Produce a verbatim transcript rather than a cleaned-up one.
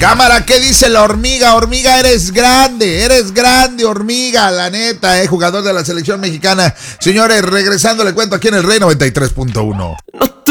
Cámara, ¿qué dice la hormiga? Hormiga, eres grande, eres grande, hormiga, la neta, eh, jugador de la selección mexicana. Señores, regresando, le cuento aquí en el Rey noventa y tres punto uno. No te